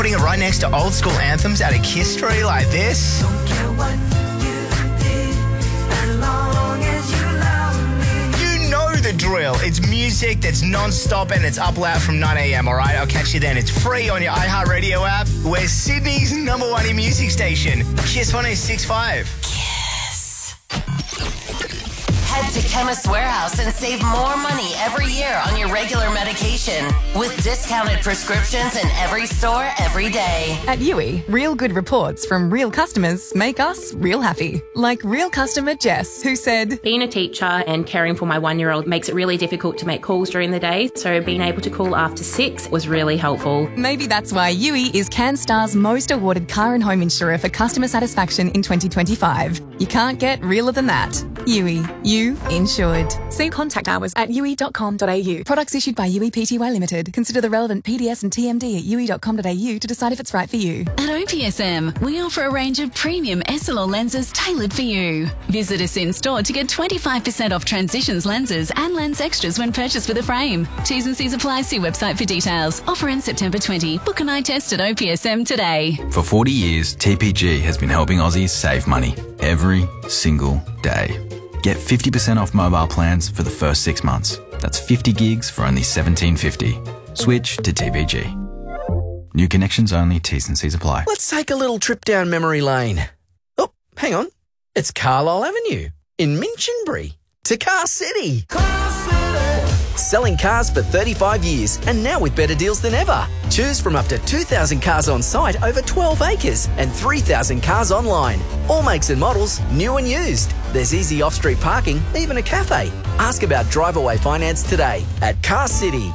Putting it right next to old school anthems out of Kiss Story like this. Don't care what you did, as long as you love me. You know the drill. It's music that's non-stop and it's up loud from 9 a.m, all right? I'll catch you then. It's free on your iHeartRadio app. We're Sydney's number one in music station. Kiss 106.5. Head to Chemist Warehouse and save more money every year on your regular medication with discounted prescriptions in every store every day. At Yui, real good reports from real customers make us real happy. Like real customer Jess, who said, being a teacher and caring for my 1-year-old makes it really difficult to make calls during the day, so being able to call after 6 was really helpful. Maybe that's why Yui is CanStar's most awarded car and home insurer for customer satisfaction in 2025. You can't get realer than that. Yui, you insured. See contact hours at yui.com.au. Products issued by Yui Pty Limited. Consider the relevant PDS and TMD at yui.com.au to decide if it's right for you. At OPSM, we offer a range of premium SLR lenses tailored for you. Visit us in store to get 25% off Transitions lenses and lens extras when purchased with a frame. T's and C's apply. See website for details. Offer ends September 20. Book an eye test at OPSM today. For 40 years, TPG has been helping Aussies save money every single day. Get 50% off mobile plans for the first 6 months. That's 50 gigs for only $17.50. Switch to TPG. New connections only. T's and C's apply. Let's take a little trip down memory lane. Oh, hang on. It's Carlisle Avenue in Minchinbury to Car City. Selling cars for 35 years and now with better deals than ever. Choose from up to 2,000 cars on site over 12 acres and 3,000 cars online. All makes and models, new and used. There's easy off-street parking, even a cafe. Ask about drive-away finance today at Car City.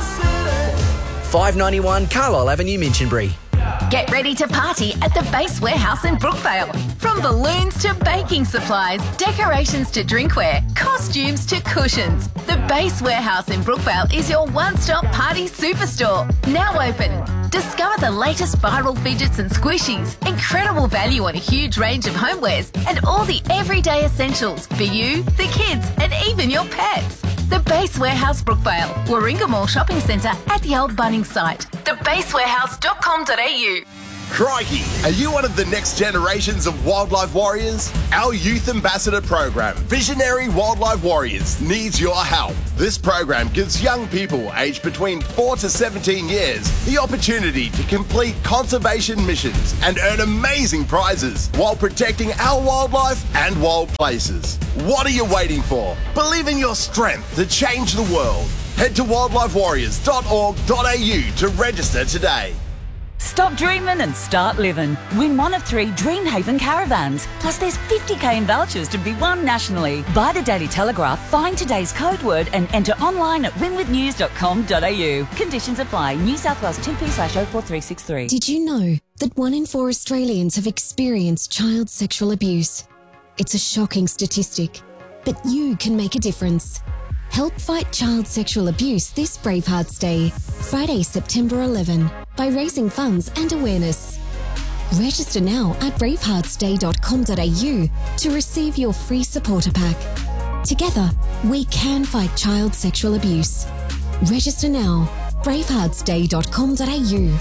591 Carlisle Avenue, Minchinbury. Get ready to party at the Base Warehouse in Brookvale. From balloons to baking supplies, decorations to drinkware, costumes to cushions. The Base Warehouse in Brookvale is your one-stop party superstore. Now open. Discover the latest viral fidgets and squishies, incredible value on a huge range of homewares, and all the everyday essentials for you, the kids, and even your pets. The Base Warehouse Brookvale, Warringah Mall Shopping Centre at the old Bunnings site. thebasewarehouse.com.au. Crikey, are you one of the next generations of wildlife warriors? Our Youth Ambassador program, Visionary Wildlife Warriors, needs your help. This program gives young people aged between 4 to 17 years the opportunity to complete conservation missions and earn amazing prizes while protecting our wildlife and wild places. What are you waiting for? Believe in your strength to change the world. Head to wildlifewarriors.org.au to register today. Stop dreaming and start living. Win one of 3 Dreamhaven caravans. Plus there's 50k in vouchers to be won nationally. Buy the Daily Telegraph, find today's code word and enter online at winwithnews.com.au. Conditions apply. New South Wales 2P/04363. Did you know that 1 in 4 Australians have experienced child sexual abuse? It's a shocking statistic, but you can make a difference. Help fight child sexual abuse this Bravehearts Day, Friday, September 11, by raising funds and awareness. Register now at braveheartsday.com.au to receive your free supporter pack. Together, we can fight child sexual abuse. Register now, braveheartsday.com.au.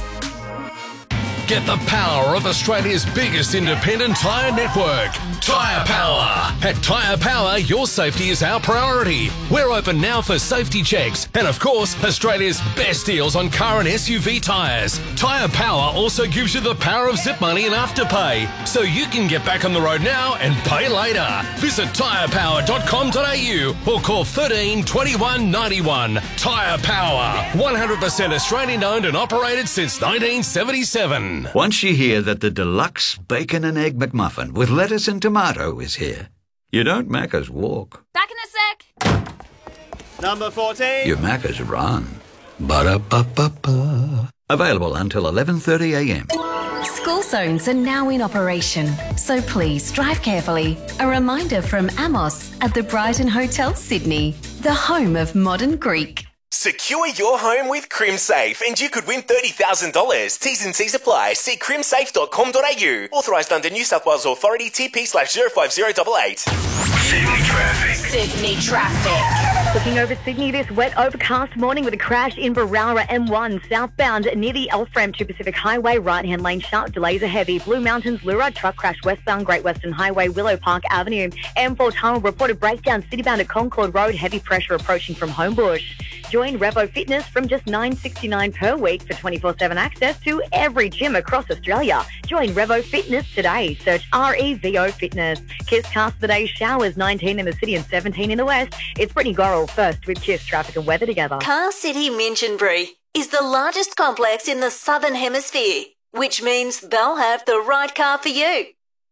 Get the power of Australia's biggest independent tyre network, Tyre Power. At Tyre Power, your safety is our priority. We're open now for safety checks and, of course, Australia's best deals on car and SUV tyres. Tyre Power also gives you the power of zip money and afterpay, so you can get back on the road now and pay later. Visit tyrepower.com.au or call 13 21 91. Tyre Power, 100% Australian owned and operated since 1977. Once you hear that the deluxe bacon and egg McMuffin with lettuce and tomato is here, you don't Macca's walk. Back in a sec. Number 14. You Macca's run. Ba-da-ba-ba-ba. Available until 11:30 a.m. School zones are now in operation, so please drive carefully. A reminder from Amos at the Brighton Hotel, Sydney, the home of modern Greek. Secure your home with CrimSafe and you could win $30,000. T's and C's apply. See crimsafe.com.au. Authorised under New South Wales Authority TP/05088. Sydney traffic. Sydney traffic. Looking over Sydney, this wet, overcast morning with a crash in Barowra M1 southbound near the Elthram to Pacific Highway. Right-hand lane sharp delays are heavy. Blue Mountains, Lura, truck crash westbound Great Western Highway, Willow Park Avenue. M4 tunnel reported breakdown citybound at Concord Road. Heavy pressure approaching from Homebush. Join Revo Fitness from just $9.69 per week for 24/7 access to every gym across Australia. Join Revo Fitness today. Search REVO Fitness. Kiss Cast of the Day showers 19 in the city and 17 in the west. It's Brittany Gorrell first with Kiss traffic and weather together. Car City Minchinbury is the largest complex in the Southern Hemisphere, which means they'll have the right car for you.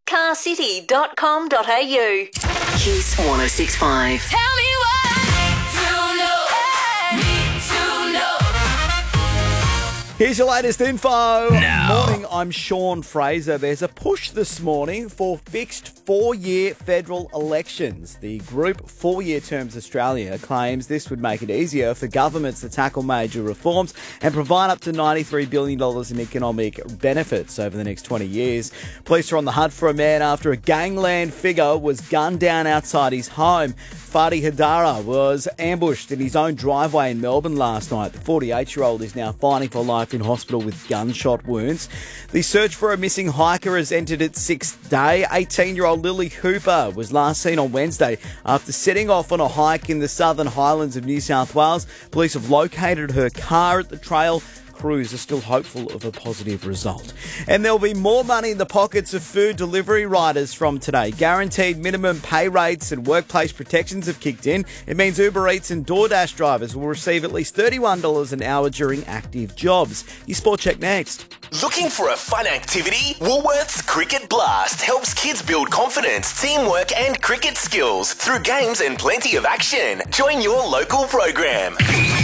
carcity.com.au. Kiss 106.5. Tell me what to know. Need to know. Here's your latest info. Now. Morning, I'm Sean Fraser. There's a push this morning for fixed 4-year federal elections. The group 4-Year Terms Australia claims this would make it easier for governments to tackle major reforms and provide up to $93 billion in economic benefits over the next 20 years. Police are on the hunt for a man after a gangland figure was gunned down outside his home. Fadi Hadara was ambushed in his own driveway in Melbourne last night. The 48-year-old is now fighting for life in hospital with gunshot wounds. The search for a missing hiker has entered its 6th day. 18-year-old Lily Hooper was last seen on Wednesday after setting off on a hike in the Southern Highlands of New South Wales. Police have located her car at the trail. Crews are still hopeful of a positive result. And there'll be more money in the pockets of food delivery riders from today. Guaranteed minimum pay rates and workplace protections have kicked in. It means Uber Eats and DoorDash drivers will receive at least $31 an hour during active jobs. Your Sport Check next. Looking for a fun activity? Woolworths Cricket Blast helps kids build confidence, teamwork and cricket skills through games and plenty of action. Join your local program.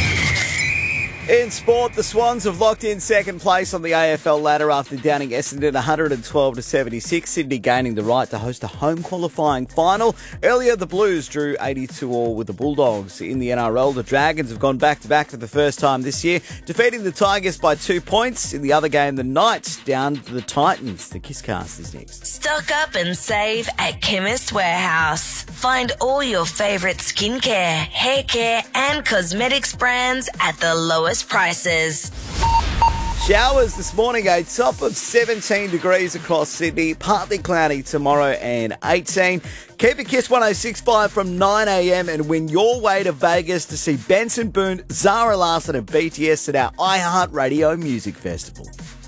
In sport, the Swans have locked in second place on the AFL ladder after downing Essendon 112-76, Sydney gaining the right to host a home qualifying final. Earlier, the Blues drew 82-all with the Bulldogs. In the NRL, the Dragons have gone back-to-back for the first time this year, defeating the Tigers by 2 points. In the other game, the Knights downed the Titans. The Kisscast is next. Stock up and save at Chemist Warehouse. Find all your favourite skincare, hair care and cosmetics brands at the lowest prices. Showers this morning, a top of 17 degrees across Sydney, partly cloudy tomorrow and 18. Keep it Kiss 106.5 from 9 a.m. and win your way to Vegas to see Benson Boone, Zara Larsson and BTS at our iHeartRadio Music Festival.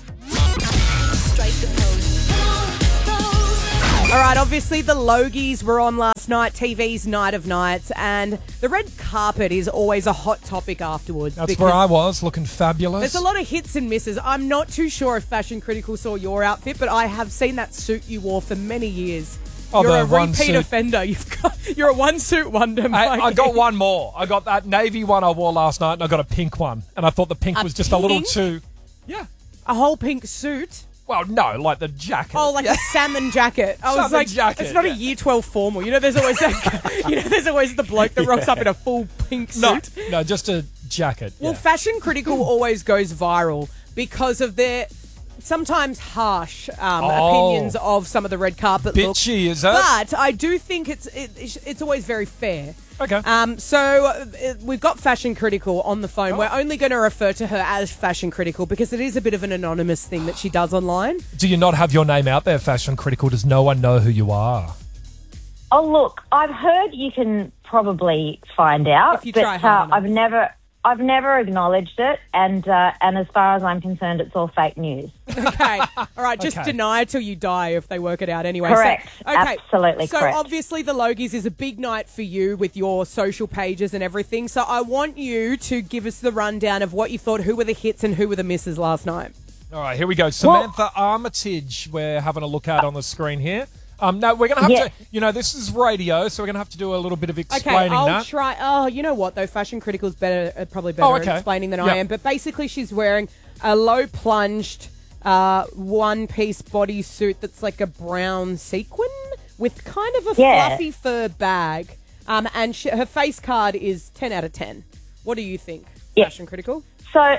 All right, obviously the Logies were on last night, TV's Night of Nights, and the red carpet is always a hot topic afterwards. That's where I was, looking fabulous. There's a lot of hits and misses. I'm not too sure if Fashion Critical saw your outfit, but I have seen that suit you wore for many years. Oh, you're a the one repeat suit. offender. You're a one-suit wonder, Mike. I got one more. I got that navy one I wore last night, and I got a pink one. And I thought the pink was just a little too... Yeah. A whole pink suit? Well, no, like the jacket. Oh, like a salmon jacket. I was Salmon like, jacket, it's not a year 12 formal. You know, there's always that, there's always the bloke that rocks up in a full pink suit. No, just a jacket. Well, Fashion Critical always goes viral because of their sometimes harsh opinions of some of the red carpet looks. Bitchy, is that? But I do think it's always very fair. Okay. So we've got Fashion Critical on the phone. We're only going to refer to her as Fashion Critical because it is a bit of an anonymous thing that she does online. Do you not have your name out there, Fashion Critical? Does no one know who you are? Oh, look, I've heard you can probably find out, If you but try hard enough. I've never acknowledged it, and as far as I'm concerned, it's all fake news. Okay. All right, just deny till you die if they work it out anyway. Correct. So, okay. Absolutely so correct. obviously the Logies is a big night for you with your social pages and everything. So I want you to give us the rundown of what you thought, who were the hits and who were the misses last night. All right, here we go. Samantha Armitage, we're having a look at on the screen here. No, we're going to have to, this is radio, so we're going to have to do a little bit of explaining I'll try. Oh, you know what, though? Fashion Critical's probably better at explaining than I am. But basically, she's wearing a low-plunged one-piece bodysuit that's like a brown sequin with kind of a fluffy fur bag. And her face card is 10 out of 10. What do you think, Fashion Critical? So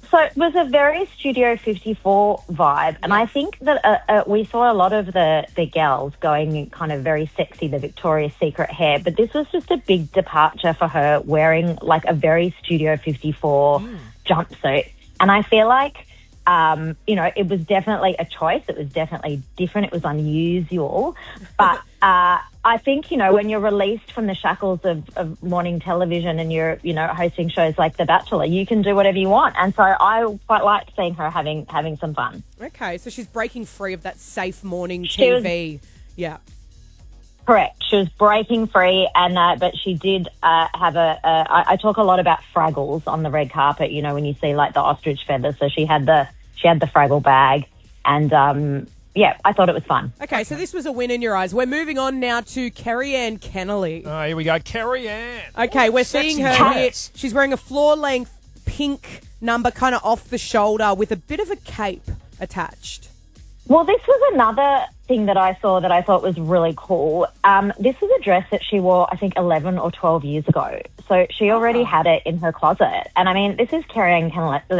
So it was a very Studio 54 vibe, and I think that we saw a lot of the gals going kind of very sexy, the Victoria's Secret hair, but this was just a big departure for her, wearing like a very Studio 54 jumpsuit. And I feel like, it was definitely a choice. It was definitely different. It was unusual. But I think, when you're released from the shackles of morning television and you're, hosting shows like The Bachelor, you can do whatever you want. And so I quite liked seeing her having some fun. Okay, so she's breaking free of that safe morning TV. Yeah. Correct. She was breaking free, and but she did have I talk a lot about Fraggles on the red carpet, when you see like the ostrich feathers. So she had the Fraggle bag, and I thought it was fun. Okay, so this was a win in your eyes. We're moving on now to Kerri-Anne Kennerley. Oh, here we go, Kerri-Anne. Okay, we're seeing her here. She's wearing a floor-length pink number, kind of off the shoulder, with a bit of a cape attached. Well, this was another thing that I saw that I thought was really cool. This is a dress that she wore, I think, 11 or 12 years ago. So she already had it in her closet. And, I mean, this is Kerri-Anne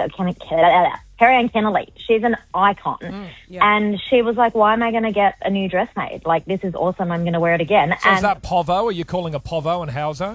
Kennerley. She's an icon. And she was like, why am I going to get a new dress made? Like, this is awesome. I'm going to wear it again. So is that Povo? Are you calling a Povo and Hauzo?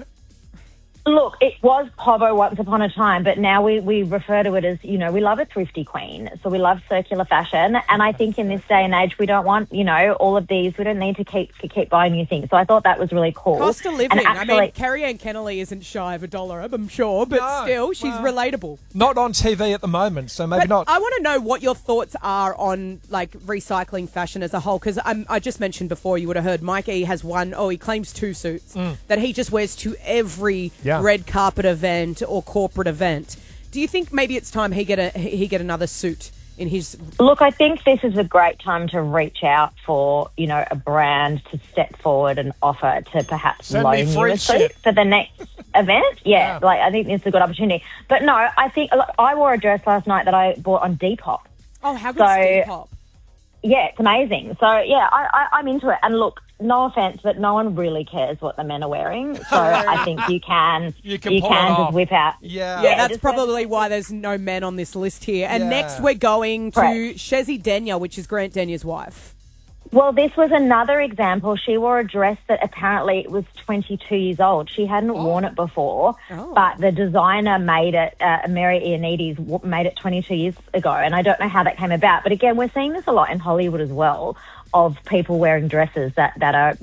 Look, it was Povo once upon a time, but now we refer to it as, we love a thrifty queen. So we love circular fashion. And I think in this day and age, we don't want, all of these. We don't need to keep buying new things. So I thought that was really cool. Cost of living. Kerri-Anne Kennerley isn't shy of $1, I'm sure, but still, she's relatable. Not on TV at the moment, so maybe not. I want to know what your thoughts are on, like, recycling fashion as a whole, because I just mentioned before, you would have heard Mike E has he claims 2 suits that he just wears to every red carpet event or corporate event. Do you think maybe it's time he get another suit in his... Look, I think this is a great time to reach out for, a brand to step forward and offer to perhaps loan you a suit for the next event. Yeah, like I think it's a good opportunity. But no, I think I wore a dress last night that I bought on Depop. Oh, how good is Depop? Yeah, it's amazing. So, yeah, I'm into it. And look, no offence, but no one really cares what the men are wearing. So I think you can just whip out. Yeah, that's probably why there's no men on this list here. And next we're going to Shezi Denyer, which is Grant Denier's wife. Well, this was another example. She wore a dress that apparently was 22 years old. She hadn't worn it before, but the designer made it, Mary Ioannidis made it 22 years ago, and I don't know how that came about. But again, we're seeing this a lot in Hollywood as well, of people wearing dresses that are,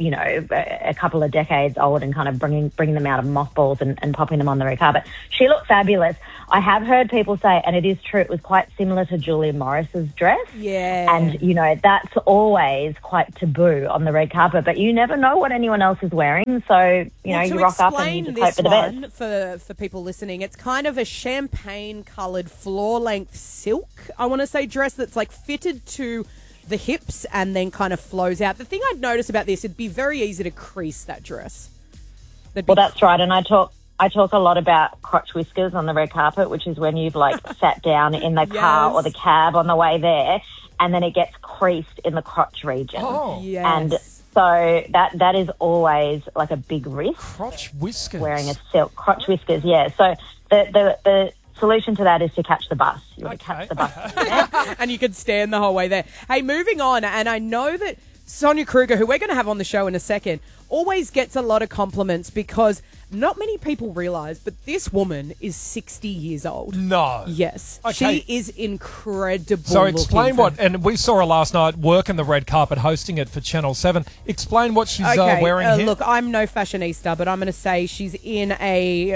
a couple of decades old and kind of bringing them out of mothballs and popping them on the red carpet. She looked fabulous. I have heard people say, and it is true, it was quite similar to Julia Morris's dress. Yeah. And, that's always quite taboo on the red carpet, but you never know what anyone else is wearing. So, you rock up and you just hope for the best. For people listening, it's kind of a champagne-coloured floor-length silk, I want to say, dress that's like fitted to the hips and then kind of flows out. The thing I'd notice about this, it'd be very easy to crease that dress. Well, that's right. And I talk a lot about crotch whiskers on the red carpet, which is when you've sat down in the car or the cab on the way there, and then it gets creased in the crotch region. Oh, yes. And so that is always like a big risk. Crotch whiskers. Wearing a silk crotch whiskers, yeah. So the solution to that is to catch the bus. You want to catch the bus. And you can stand the whole way there. Hey, moving on, and I know that Sonia Kruger, who we're going to have on the show in a second, always gets a lot of compliments because not many people realise, but this woman is 60 years old. No. Yes. Okay. She is incredible. So explain and we saw her last night working the red carpet, hosting it for Channel 7. Explain what she's wearing here. Look, I'm no fashionista, but I'm going to say she's in a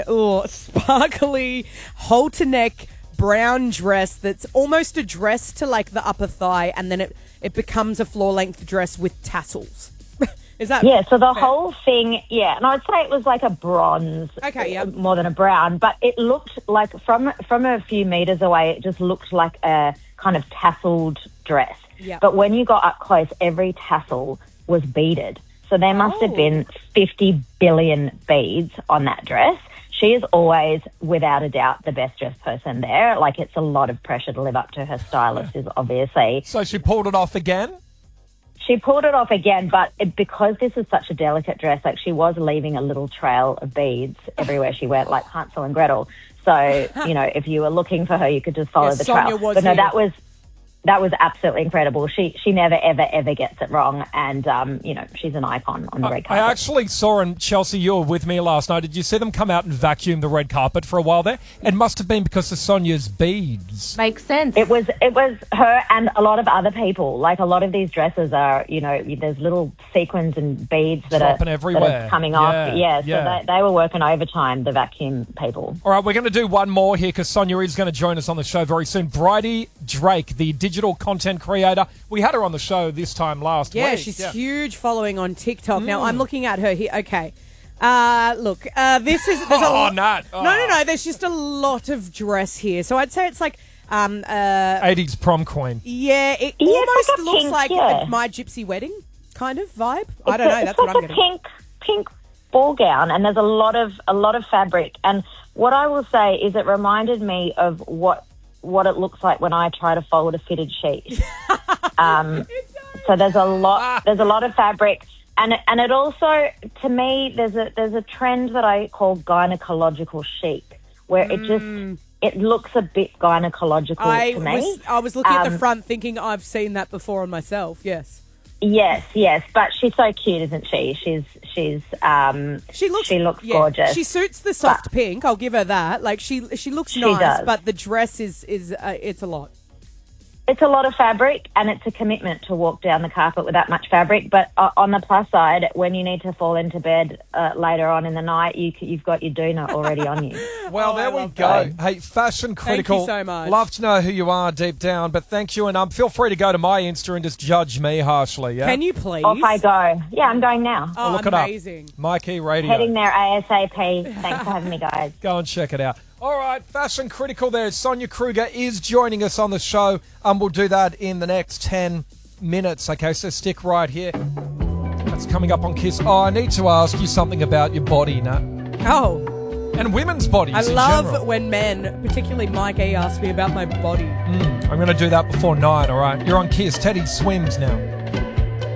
sparkly halter-neck brown dress that's almost a dress to like the upper thigh, and then it becomes a floor-length dress with tassels. Is that so the whole thing, and I'd say it was like a bronze, more than a brown, but it looked like from a few metres away, it just looked like a kind of tasseled dress. Yeah. But when you got up close, every tassel was beaded. So there must have been 50 billion beads on that dress. She is always, without a doubt, the best dressed person there. Like, it's a lot of pressure to live up to her stylist, is obviously. So she pulled it off again? She pulled it off again, but because this is such a delicate dress, like she was leaving a little trail of beads everywhere she went, like Hansel and Gretel. So, you know, if you were looking for her, you could just follow the Sonia trail. was But no, here. that was absolutely incredible. She never, ever gets it wrong. And, you know, she's an icon on the red carpet. I actually saw, and Chelsea, you were with me last night. Did you see them come out and vacuum the red carpet for a while there? It must have been because of Sonia's beads. Makes sense. It was her and a lot of other people. Like, a lot of these dresses are, you know, there's little sequins and beads that Dropping are everywhere. coming off. Yeah, So they were working overtime, the vacuum people. All right, we're going to do one more here because Sonia is going to join us on the show very soon. Bridie Drake, the digital content creator. We had her on the show this time last week. Yeah, she's huge following on TikTok. Now, I'm looking at her here. Okay. Look, this is... There's Nat. No. There's just a lot of dress here. So I'd say it's like... 80s prom queen. Yeah, it Yeah, almost it's like a looks pink, like yeah. a My Gypsy Wedding kind of vibe. I don't know. That's what I'm It's getting. like a pink ball gown, and there's a lot of fabric. And what I will say is, it reminded me of what it looks like when I try to fold a fitted sheet. So there's a lot of fabric, and it also, to me, there's a trend that I call gynecological chic, where it looks a bit gynecological to me. I was looking at the front thinking I've seen that before on myself, yes. Yes, but she's so cute, isn't she? She looks gorgeous. She suits the soft pink, I'll give her that. Like, she looks She nice, does. but the dress is it's a lot. It's a lot of fabric, and it's a commitment to walk down the carpet with that much fabric. But on the plus side, when you need to fall into bed later on in the night, you've got your doona already on you. Well, there we go. Hey, Fashion Critical. so much. Love to know who you are deep down, but thank you. And feel free to go to my Insta and just judge me harshly, yeah? Can you please? Off I go. Yeah, I'm going now. Oh, Look amazing. it up. Mikey Radio. Heading there ASAP. Thanks for having me, guys. Go and check it out. All right, Fashion Critical there. Sonia Kruger is joining us on the show. We'll do that in the next 10 minutes, okay? So stick right here. That's coming up on Kiss. Oh, I need to ask you something about your body, Nat. Oh. And women's bodies I in love general. when men, particularly Mike E, ask me about my body. I'm going to do that before 9, all right? You're on Kiss. Teddy Swims now.